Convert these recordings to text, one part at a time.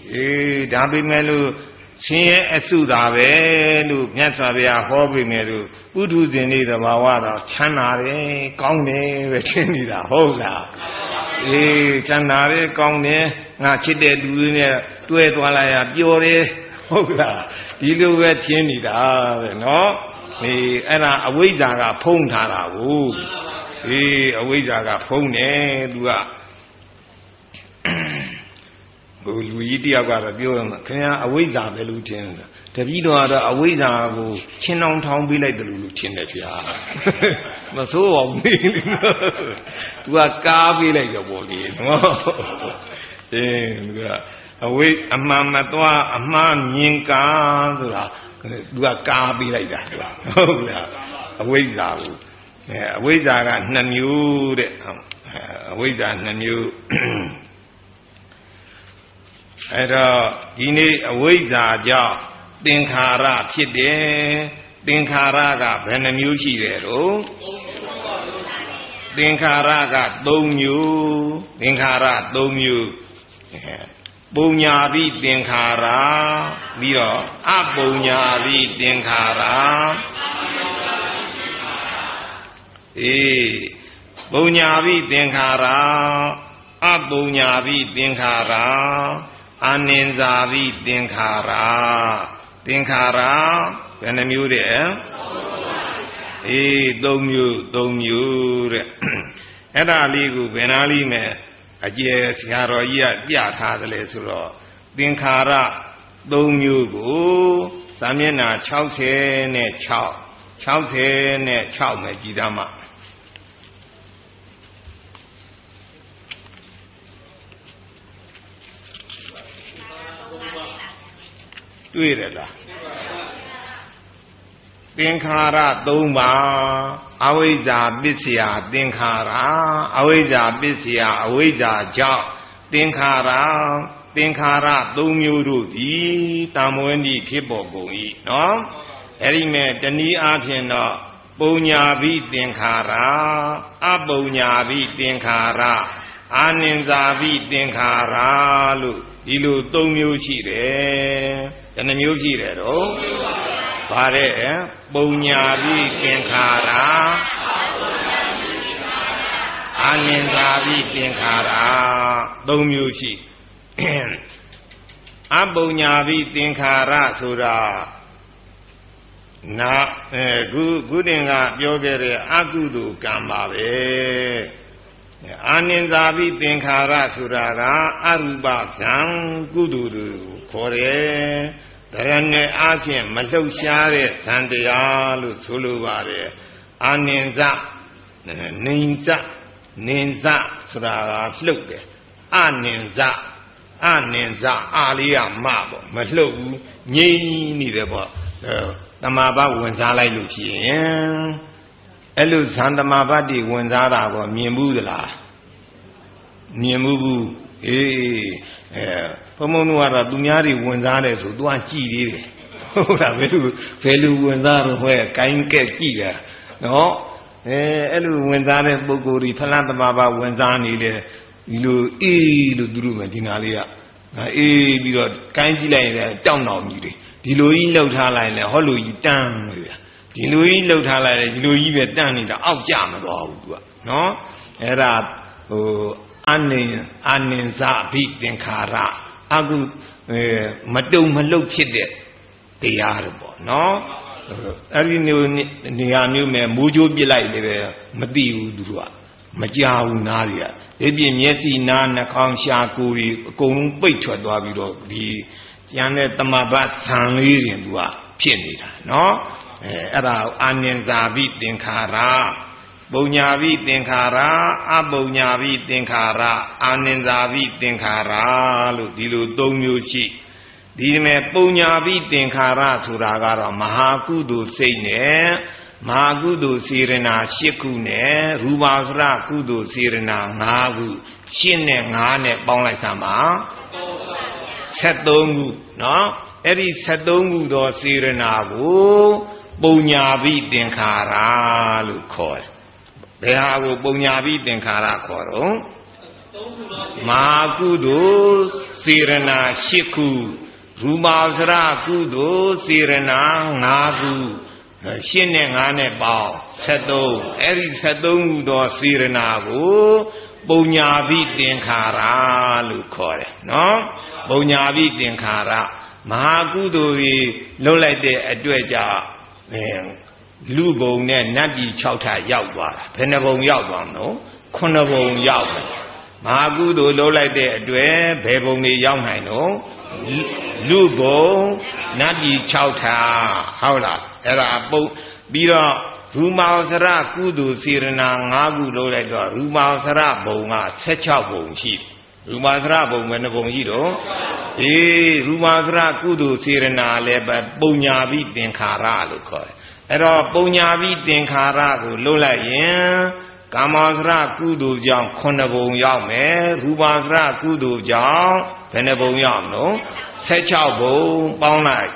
ဒါပေမဲ့လို့ဆင်းရဲအစုတာပဲလို့မြတ်စွာဘုရားဟောပေမဲ့လို့ပုထုဇဉ်တွေသဘာဝတော့ချမ်းသာတယ်ကောင်းတယ်ပဲထင်နေတာဟုတ်လားချမ်းသာတယ်ကောင်းတယ်ငါချစ်တဲ့လူတွေနဲ့တွဲသွားလိုက်ရပျော်တယ်ဟုတ်လားဒီလိုပဲထင်နေတာပဲနော်အဲ့ဒါအဝိဇ္ဇာကဖုံးထားတာကိုအဝိဇ္ဇာကဖုံးတယ်သူကဘုလူကြီးတယောက်ကတော့ပြောရမှာခင်ဗျာအဝိဇ္ဇာပဲလို့ထင်တယ်တပည့်တော်ကတော့အဝိဇ္ဇာကိုချင်းအောင်ထောင်းပေးလိုက်တယ်လို့ထင်တယ်ဗျာမဆိုးပါဘူးသူကကားပေးလိုက်ရောပေါ့လေနော်သူကအဝိအမှန်မသွားအမှားမြင်ကားဆိုတာသူကကားပေးလိုက်တာဟုတ်လားအဝိဇ္ဇာကိုအဝိဇ္ဇာက2မျိုးတဲ့အဝိဇ္ဇာ2မျိုးအဲ့တော့ဒီနေ့အဝိဇ္ဇာကြောင့်သင်္ခါရဖြစ်တယ်သင်္ခါရကဘယ်နှမျိုးရှိတယ်တော့သင်္ခါရက3မျိုးသင်္ခါရ3မျိုးပုံညာပိသင်္ခါရပြီးတော့အပုံညာပိသင်္ခါရပုံညာပိသင်္ခါရအပုံညာပိသင်္ခါရအာနိန္ဇာပိသင်္ခါရသင်္ခါရဘယ်နှမျိုးတဲ့3မျိုးတဲ့အဲ့ဒါလေးကိုဘယ်နာလေးမဲ့အကျယ်ဆရာတော်ကြီးကပြထားတယ်လေဆိုတော့သင်္ခါရ3မျိုးကိုစာမျက်နှာ66မဲ့ကြည်သားမှာတွေ့ရလားသင်္ခါရ3ပါးအဝိဇ္ဇာပစ္စယသင်္ခါရအဝိဇ္ဇာပစ္စယအဝိဇ္ဇာကြောင့်သင်္ခါရ3မျိုးတို့သည်တာမဝန္တိဖြစ်ပေါ်ကုန်၏နော်အဲ့ဒီမဲ့တနည်းအားဖြင့်တော့ပုံညာပိသင်္ခါရအပုံညာပိသင်္ခါရအာနိန္ဇာပိသင်္ခါရလို့ဒီလို3မျိုးရှိတယ်ဘယ်နှမျိုးရှိတယ်တော့ဗါတဲ့ပုံညာပိသင်္ခါရအာနိန္ဇာပိသင်္ခါရ3မျိုးရှိအပုံညာပိသင်္ခါရဆိုတာနာခုတင်ကပြောခဲ့တဲ့အကုသိုလ်ကံပါပဲအာနိန္ဇာပိသင်္ခါရဆိုတာကအရူပဇံကုသိုလ်ကိုခေါ်တယ်ဒရဏေအချင်းမလှုပ်ရှားတဲ့ဇံတရားလို့ဆိုလိုပါတယ်အာနိန္ဇနိဉ္ဇဆိုတာကလှုပ်တယ်အာနိန္ဇအာလေးကမပေါ့မလှုပ်ဘူးငြိမ့်နေတယ်ပေါ့တမာပတ်ဝင်စားလိုက်လို့ရှိရင်အဲ့လိုဇံတမာပတ်တွေဝင်စားတာကိုမြင်ဘူးသလားမြင်ဘူးဘုံဘုံတို့ကတော့သူများတွေဝင်စားတယ်ဆိုသူကကြည်သေးတယ်ဟုတ်လားဘယ်လိုဝင်စားတော့ဟဲ့ကိုင်းကဲ့ကြည်တယ်နော်အဲ့လိုဝင်စားတဲ့ပုဂ္ဂိုလ်ဒီဖလန်းတမာပတ်ဝင်စားနေတယ်ဒီလိုလို့သူတို့ပဲဒီနာလေးကပြီးတော့ကိုင်းကြည့်လိုက်ရင်တောင်းတော်မြည်တယ်ဒီလိုကြီးလှုပ်ထားလိုက်ရင်ဟောလိုကြီးတန်းလို့ဗျာဒီလိုကြီးလှုပ်ထားလိုက်ရင်ဒီလိုကြီးပဲတန်းနေတာအောက်ကျမသွားဘူးသူကနော်အဲ့ဒါအာနိန္ဇာပိသင်္ခါရအခုမတုံမလှုပ်ဖြစ်တဲ့တရားတွေပေါ့နော်အဲ့ဒီနေရာမျိုးမဲ့မိုးကြိုးပြစ်လိုက်လေပဲမသိဘူးသူကမကြောက်ဘူးနားတွေကဒီပြင်မျက်စိနားနှာခေါင်းရှာကိုယ်ကြီးအကုန်လုံးပိတ်ထွက်သွားပြီးတော့ဒီကျန်တဲ့တမဘတ်ဇံလေးတွေသူကဖြစ်နေတာနော်အဲ့ဒါအာနိန္ဇာပိသင်္ခါရပုံညာပိသင်္ခါရအပုံညာပိသင်္ခါရအာနိန္ဇာပိသင်္ခါရလို့ဒီလို3မျိုးရှိဒီမဲ့ပုံညာပိသင်္ခါရဆိုတာကတော့မဟာကုသိုလ်စိတ်နဲ့မဟာကုသိုလ်စေရနာ8ခုနဲ့ရူပါစရကုသိုလ်စေရနာ5ခု8နဲ့5နဲ့ပေါင်းလိုက်စမ်းပါ73ခုနော်အဲ့ဒီ73ခုသောစေရနာကိုပုံညာပိသင်္ခါရလို့ခေါ်တယ်ဘယ်ဟာကိုပုံညာပိသင်္ခါရခေါ်တော့မဟာကုသိုလ်စေရနာ8ခုရူပဝဆရကုသိုလ်စေရနာ5ခု8နဲ့5နဲ့ပေါင်း73အဲ့ဒီ73ခုသောစေရနာကိုပုံညာပိသင်္ခါရလို့ခေါ်တယ်နော်ပုံညာပိသင်္ခါရမဟာကုသိုလ်ကြီးလှုပ်လိုက်တဲ့အတွက်ကြောင့်လူဘုံနဲ့နတ်ပြည်6ထပ်ရောက်သွားတာဘယ်နှဘုံရောက်သွားမလို့9ဘုံရောက်တယ်မဟာကုသိုလ်လှုပ်လိုက်တဲ့အတွက်ဘယ်ဘုံတွေရောက်နိုင်တော့လူဘုံနတ်ပြည်6ထပ်ဟုတ်လားအဲ့ဒါပုံပြီးတော့ရူမာဝဆရကုသိုလ်စေရနာ5ခုလှုပ်လိုက်တော့ရူမာဝဆရဘုံက16ဘုံရှိတယ်ရူမာဝဆရဘုံဘယ်နှဘုံရှိတော့ရူမာဝဆရကုသိုလ်စေရနာလည်းပဲပုံညာပိသင်္ခါရလို့ခေါ်တယ်အဲ့တော့ပုံညာပိသင်္ခါရကိုလှုပ်လိုက်ရင်ကာမဝဆရကုသိုလ်ကြောင့်9ဘုံရောက်မယ်ရူပါဝဆရကုသိုလ်ကြောင့်ဘယ်နှဘုံရောက်မလို့16ဘုံပေါင်းလိုက်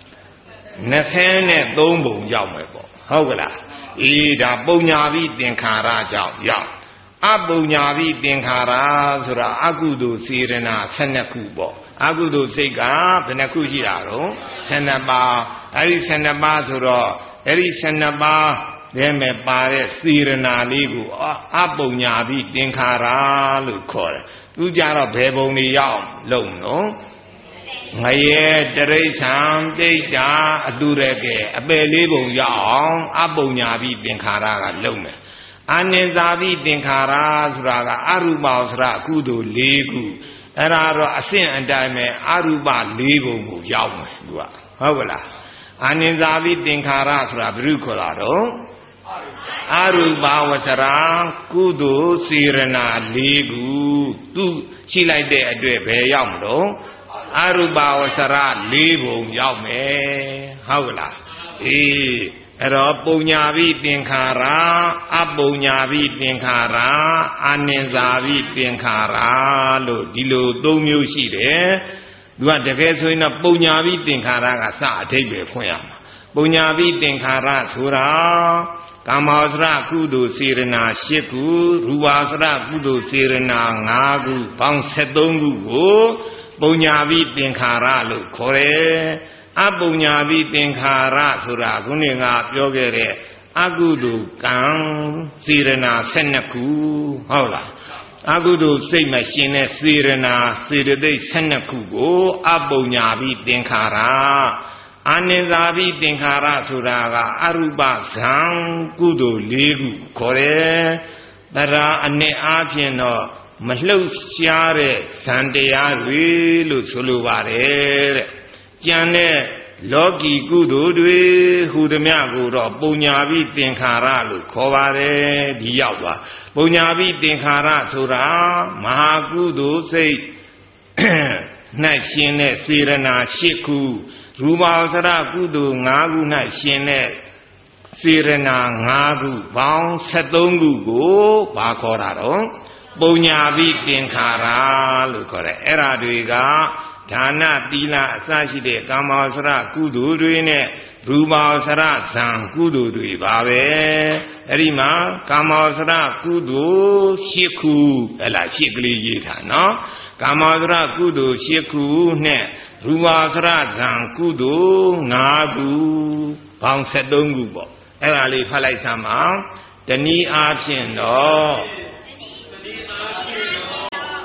23ဘုံရောက်မယ်ပေါ့ဟုတ်ကလားဒါပုံညာပိသင်္ခါရကြောင့်ရောက်အပုံညာပိသင်္ခါရဆိုတာအကုသိုလ်စေရနာ12ခုပေါ့အကုသိုလ်စိတ်ကဘယ်နှခုရှိတာတော့12ပါးအဲ့ဒီ12ပါးဆိုတော့အဲ့ဒီ12ပါးထဲမှာပါတဲ့စေရနာလေးကိုအပုံညာပိသင်္ခါရလို့ခေါ်တယ်သူကြတော့ဘယ်ဘုံတွေရောက်လုံးနော်ငရဲတရိဋ္ဌံတိတ်တာအတုရကဲအပယ်လေးပုံရောက်အောင်အပုံညာပိသင်္ခါရကလုံးမယ်အာနိသပိသင်္ခါရဆိုတာကအရူပဝဆရကုသိုလ်၄ခုအဲ့ဒါတော့အဆင့်အတိုင်းပဲအရူပ၄ဘုံကိုရောက်မယ်သူကဟုတ်ကလားအာနိသပိသင်္ခါရဆိုတာဘယ်လိုခေါ်တာတော့အရူပဝဆရာကုသိုလ်စေရနာ၄ခုသူရှိလိုက်တဲ့အတွက်ဘယ်ရောက်မလို့အရူပဝဆရာ၄ဘုံရောက်မယ်ဟုတ်ကလားအဲ့တော့ပုံညာပိသင်္ခါရအပုံညာပိသင်္ခါရအာနိသပိသင်္ခါရလို့ဒီလို၃မျိုးရှိတယ်သူကတကယ်ဆိုရင်တော့ပုံညာပိသင်္ခါရကစအဓိပ္ပာယ်ဖွင့်ရမှာပုံညာပိသင်္ခါရဆိုတာကာမဝဆရကုသိုလ်စေရနာ8ခုရူပဝဆရကုသိုလ်စေရနာ5ခုပေါင်း73ခုကိုပုံညာပိသင်္ခါရလို့ခေါ်တယ်အပုံညာပိသင်္ခါရဆိုတာခုနကပြောခဲ့တဲ့အကုသိုလ်ကံစေရနာ12ခုဟုတ်လားအကုသိုလ်စိတ်မှာရှင်တဲ့စေရနာစေတသိက်12ခုကိုအပုံညာပိသင်္ခါရအာနိသပိသင်္ခါရဆိုတာကအရူပဇံကုသိုလ်၄ခုခေါ်တယ်တရားအနှစ်အားဖြင့်တော့မလှုပ်ရှားတဲ့ဇံတရားတွေလို့ဆိုလိုပါတယ်တဲ့ကျန်တဲ့လောကီကုသိုလ်တွေဟူသည်များကိုတော့ပုံညာပိသင်္ခါရလို့ခေါ်ပါတယ်ဒီရောက်သွားပုံညာပိသင်္ခါရဆိုတာမဟာကုသိုလ်စိတ်၌ရှင်တဲ့စေရနာ8ခုရူပဝဆရကုသိုလ်5ခု၌ရှင်တဲ့စေရနာ5ခုပေါင်း73ခုကိုဘာခေါ်တာတော့ပုံညာပိသင်္ခါရလို့ခေါ်တယ်အဲ့ဒါတွေကဒါနသီလအစရှိတဲ့ကာမဝဆရကုသိုလ်တွေနဲ့ရူပဝဆရဇံကုသိုလ်တွေပါပဲအဲ့ဒီမှာကာမဝဆရကုသိုလ်8ခုအဲ့လား8ကလေးရေးထားနော်ကာမဝဆရကုသိုလ်8ခုနဲ့ရူပဝဆရဇံကုသိုလ်5ခုပေါင်း73ခုပေါ့အဲ့ဒါလေးဖတ်လိုက်စမ်းပါတနည်းအားဖြင့်တော့